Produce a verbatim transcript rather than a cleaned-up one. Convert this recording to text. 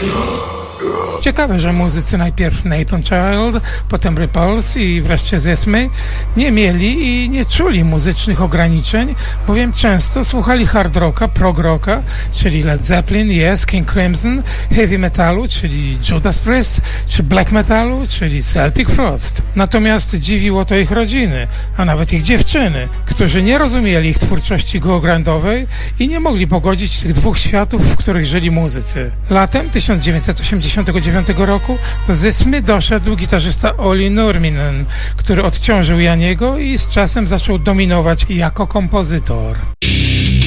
Ciekawe, że muzycy najpierw Napalm Child, potem Repulse i wreszcie Zesmy nie mieli i nie czuli muzycznych ograniczeń, bowiem często słuchali hard rocka, prog rocka, czyli Led Zeppelin, Yes, King Crimson, heavy metalu, czyli Judas Priest, czy black metalu, czyli Celtic Frost. Natomiast dziwiło to ich rodziny, a nawet ich dziewczyny, którzy nie rozumieli ich twórczości go-grindowej i nie mogli pogodzić tych dwóch światów, w których żyli muzycy. Latem tysiąc dziewięćset osiemdziesiątego dziewiątego roku do Zesmy doszedł gitarzysta Olli Nurminen, który odciążył Janiego i z czasem zaczął dominować jako kompozytor.